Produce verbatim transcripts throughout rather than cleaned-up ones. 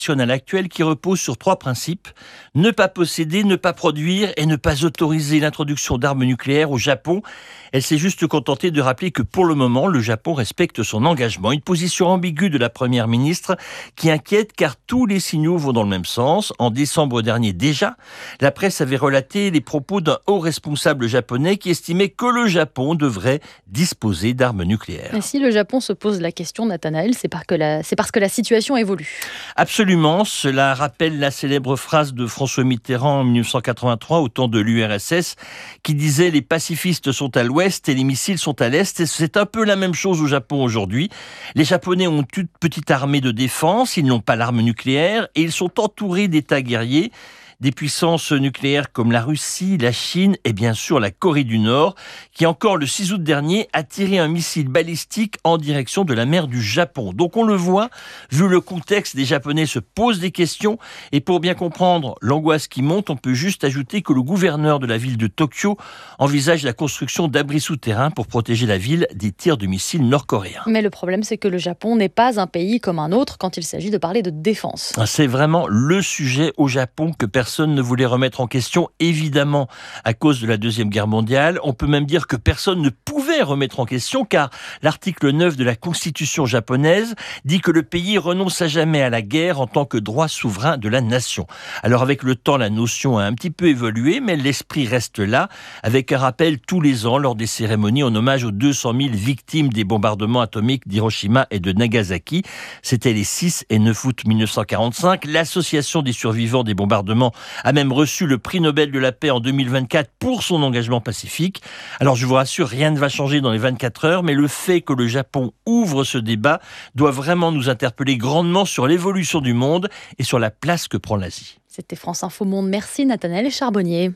actuelle qui repose sur trois principes: ne pas posséder, ne pas produire et ne pas autoriser l'introduction d'armes nucléaires au Japon. Elle s'est juste contentée de rappeler que pour le moment, le Japon respecte son engagement. Une position ambiguë de la première ministre qui inquiète car tous les signaux vont dans le même sens. En décembre dernier déjà, la presse avait relaté les propos d'un haut responsable japonais qui estimait que le Japon devrait disposer d'armes nucléaires. Et si le Japon se pose la question, Nathanaël, c'est parce que la, c'est parce que la situation évolue. Absolument, cela rappelle la célèbre phrase de François Mitterrand en dix-neuf cent quatre-vingt-trois au temps de l'U R S S qui disait « Les pacifistes sont à l'ouest et les missiles sont à l'est ». Et c'est un peu la même chose au Japon aujourd'hui. Les Japonais ont une petite armée de défense, ils n'ont pas l'arme nucléaire et ils sont entourés d'États guerriers. Des puissances nucléaires comme la Russie, la Chine et bien sûr la Corée du Nord, qui encore le six août dernier a tiré un missile balistique en direction de la mer du Japon. Donc on le voit, vu le contexte, les Japonais se posent des questions et pour bien comprendre l'angoisse qui monte, on peut juste ajouter que le gouverneur de la ville de Tokyo envisage la construction d'abris souterrains pour protéger la ville des tirs de missiles nord-coréens. Mais le problème, c'est que le Japon n'est pas un pays comme un autre quand il s'agit de parler de défense. C'est vraiment le sujet au Japon que personne Personne ne voulait remettre en question, évidemment, à cause de la Deuxième Guerre mondiale. On peut même dire que personne ne pouvait remettre en question, car l'article neuf de la Constitution japonaise dit que le pays renonce à jamais à la guerre en tant que droit souverain de la nation. Alors avec le temps, la notion a un petit peu évolué, mais l'esprit reste là, avec un rappel tous les ans lors des cérémonies en hommage aux deux cent mille victimes des bombardements atomiques d'Hiroshima et de Nagasaki. C'était les six et neuf août mille neuf cent quarante-cinq. L'association des survivants des bombardements a même reçu le prix Nobel de la paix en deux mille vingt-quatre pour son engagement pacifique. Alors je vous rassure, rien ne va changer dans les vingt-quatre heures, mais le fait que le Japon ouvre ce débat doit vraiment nous interpeller grandement sur l'évolution du monde et sur la place que prend l'Asie. C'était France Info Monde. Merci Nathanaël Charbonnier.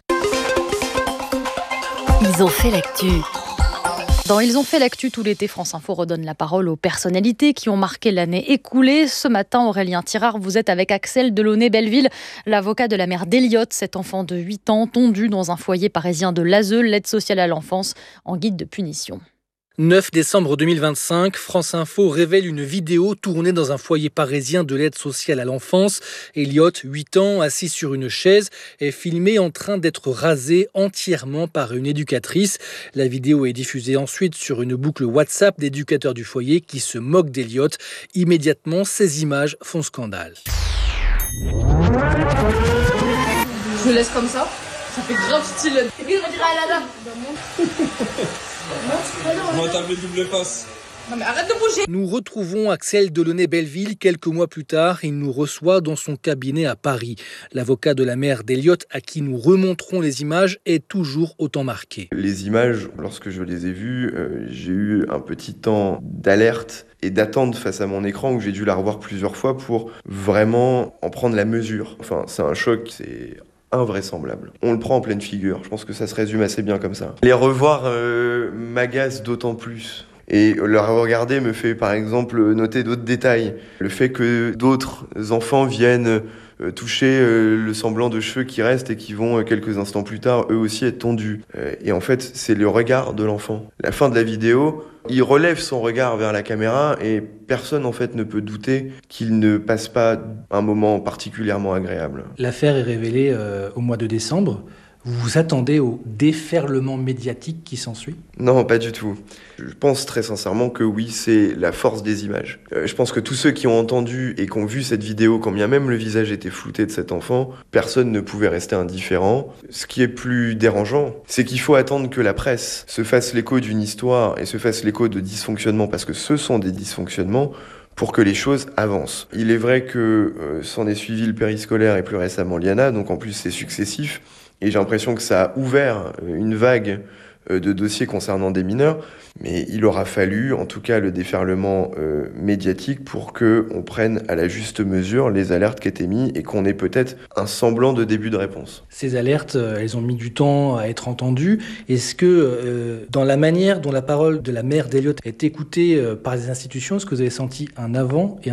Ils ont fait l'actu. Dans Ils ont fait l'actu tout l'été, France Info redonne la parole aux personnalités qui ont marqué l'année écoulée. Ce matin, Aurélien Tirard, vous êtes avec Axel Delaunay-Belleville, l'avocat de la mère d'Eliott, cet enfant de huit ans tondu dans un foyer parisien de l'A S E, l'aide sociale à l'enfance, en guide de punition. neuf décembre deux mille vingt-cinq, France Info révèle une vidéo tournée dans un foyer parisien de l'aide sociale à l'enfance. Eliott, huit ans, assis sur une chaise, est filmé en train d'être rasé entièrement par une éducatrice. La vidéo est diffusée ensuite sur une boucle WhatsApp d'éducateurs du foyer qui se moquent d'Eliott. Immédiatement, ces images font scandale. Je le laisse comme ça. Ça fait grave style. Et puis on dirait Aladdin. Moi, t'as le double face. Non mais arrête de bouger. Nous retrouvons Axel Delaunay-Belleville quelques mois plus tard. Il nous reçoit dans son cabinet à Paris. L'avocat de la mère d'Eliott, à qui nous remontrons les images, est toujours autant marqué. Les images, lorsque je les ai vues, euh, j'ai eu un petit temps d'alerte et d'attente face à mon écran où j'ai dû la revoir plusieurs fois pour vraiment en prendre la mesure. Enfin, c'est un choc, c'est invraisemblable. On le prend en pleine figure. Je pense que ça se résume assez bien comme ça. Les revoir euh, m'agace d'autant plus. Et le regarder me fait par exemple noter d'autres détails. Le fait que d'autres enfants viennent euh, toucher euh, le semblant de cheveux qui reste et qui vont euh, quelques instants plus tard eux aussi être tondus. Euh, et en fait, c'est le regard de l'enfant. La fin de la vidéo, il relève son regard vers la caméra et personne en fait ne peut douter qu'il ne passe pas un moment particulièrement agréable. L'affaire est révélée euh, au mois de décembre. Vous vous attendez au déferlement médiatique qui s'ensuit ? Non, pas du tout. Je pense très sincèrement que oui, c'est la force des images. Euh, je pense que tous ceux qui ont entendu et qui ont vu cette vidéo, quand bien même le visage était flouté de cet enfant, personne ne pouvait rester indifférent. Ce qui est plus dérangeant, c'est qu'il faut attendre que la presse se fasse l'écho d'une histoire et se fasse l'écho de dysfonctionnements, parce que ce sont des dysfonctionnements, pour que les choses avancent. Il est vrai que euh, s'en est suivi le périscolaire et plus récemment l'I A N A, donc en plus c'est successif. Et j'ai l'impression que ça a ouvert une vague de dossiers concernant des mineurs. Mais il aura fallu, en tout cas, le déferlement euh, médiatique pour qu'on prenne à la juste mesure les alertes qui étaient mises et qu'on ait peut-être un semblant de début de réponse. Ces alertes, elles ont mis du temps à être entendues. Est-ce que, euh, dans la manière dont la parole de la mère d'Eliott est écoutée euh, par les institutions, est-ce que vous avez senti un avant et un après ?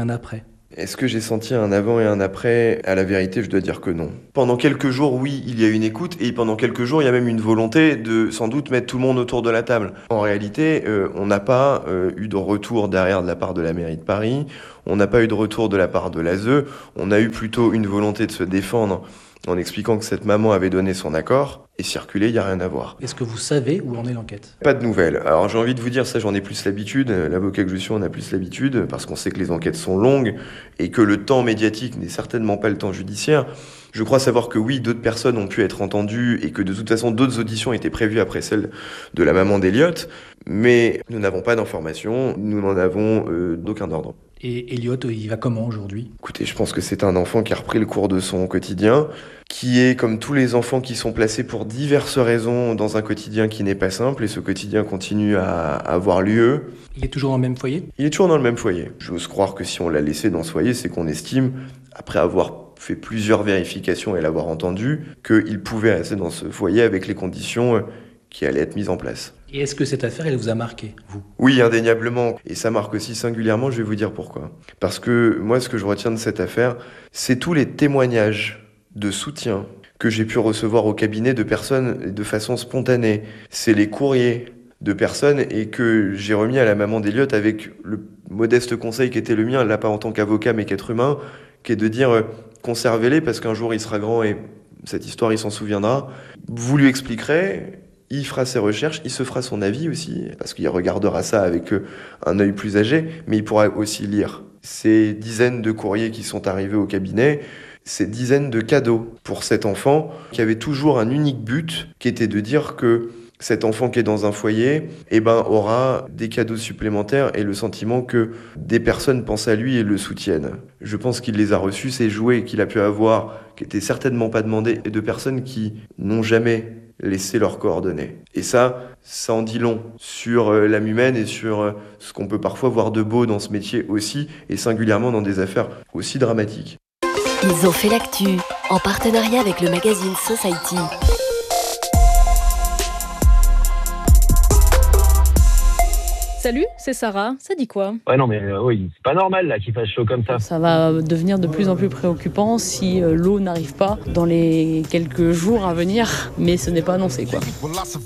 Est-ce que j'ai senti un avant et un après ? À la vérité, je dois dire que non. Pendant quelques jours, oui, il y a une écoute, et pendant quelques jours, il y a même une volonté de sans doute mettre tout le monde autour de la table. En réalité, euh, on n'a pas euh, eu de retour derrière de la part de la mairie de Paris, on n'a pas eu de retour de la part de l'A S E, on a eu plutôt une volonté de se défendre en expliquant que cette maman avait donné son accord, et circuler, il n'y a rien à voir. Est-ce que vous savez où en est l'enquête ? Pas de nouvelles. Alors j'ai envie de vous dire, ça j'en ai plus l'habitude, l'avocat que je suis, on a plus l'habitude, parce qu'on sait que les enquêtes sont longues, et que le temps médiatique n'est certainement pas le temps judiciaire. Je crois savoir que oui, d'autres personnes ont pu être entendues, et que de toute façon d'autres auditions étaient prévues après celle de la maman d'Eliott, mais nous n'avons pas d'informations, nous n'en avons euh, d'aucun ordre. Et Eliott, il va comment aujourd'hui ? Écoutez, je pense que c'est un enfant qui a repris le cours de son quotidien, qui est comme tous les enfants qui sont placés pour diverses raisons dans un quotidien qui n'est pas simple, et ce quotidien continue à avoir lieu. Il est toujours dans le même foyer ? Il est toujours dans le même foyer. J'ose croire que si on l'a laissé dans ce foyer, c'est qu'on estime, après avoir fait plusieurs vérifications et l'avoir entendu, qu'il pouvait rester dans ce foyer avec les conditions qui allaient être mises en place. Et est-ce que cette affaire, elle vous a marqué, vous ? Oui, indéniablement. Et ça marque aussi singulièrement, je vais vous dire pourquoi. Parce que moi, ce que je retiens de cette affaire, c'est tous les témoignages de soutien que j'ai pu recevoir au cabinet de personnes de façon spontanée. C'est les courriers de personnes et que j'ai remis à la maman d'Eliott avec le modeste conseil qui était le mien, là pas en tant qu'avocat mais qu'être humain, qui est de dire euh, conservez-les parce qu'un jour il sera grand et cette histoire il s'en souviendra. Vous lui expliquerez, il fera ses recherches, il se fera son avis aussi, parce qu'il regardera ça avec un œil plus âgé, mais il pourra aussi lire ces dizaines de courriers qui sont arrivés au cabinet, ces dizaines de cadeaux pour cet enfant qui avait toujours un unique but, qui était de dire que cet enfant qui est dans un foyer eh ben, aura des cadeaux supplémentaires et le sentiment que des personnes pensent à lui et le soutiennent. Je pense qu'il les a reçus, ces jouets qu'il a pu avoir, qui n'étaient certainement pas demandés, et de personnes qui n'ont jamais laissé leurs coordonnées. Et ça, ça en dit long sur l'âme humaine et sur ce qu'on peut parfois voir de beau dans ce métier aussi, et singulièrement dans des affaires aussi dramatiques. Ils ont fait l'actu, en partenariat avec le magazine Society. Salut, c'est Sarah. Ça dit quoi ? Ouais, non, mais euh, oui, c'est pas normal là qu'il fasse chaud comme ça. Ça va devenir de plus en plus préoccupant si euh, l'eau n'arrive pas dans les quelques jours à venir, mais ce n'est pas annoncé, quoi.